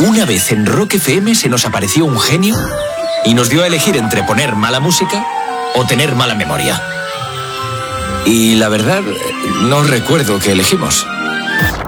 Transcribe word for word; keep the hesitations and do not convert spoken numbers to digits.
Una vez en Rock F M se nos apareció un genio y nos dio a elegir entre poner mala música o tener mala memoria. Y la verdad, no recuerdo qué elegimos.